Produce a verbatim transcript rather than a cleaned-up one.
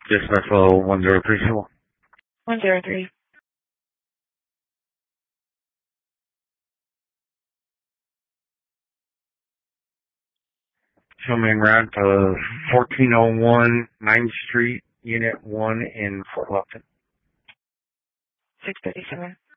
Dispatch level one zero three two. one zero three. Filming route to fourteen oh one ninth Street, Unit one in Fort Lupton. six thirty-seven.